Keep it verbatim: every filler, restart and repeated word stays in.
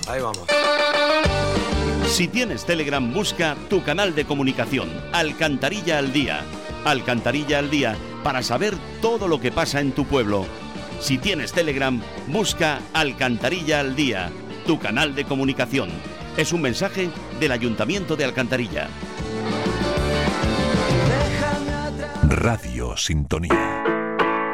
Ahí vamos. Si tienes Telegram, busca tu canal de comunicación, Alcantarilla al Día. Alcantarilla al Día, para saber todo lo que pasa en tu pueblo. Si tienes Telegram, busca Alcantarilla al Día, tu canal de comunicación. Es un mensaje del Ayuntamiento de Alcantarilla. Radio Sintonía.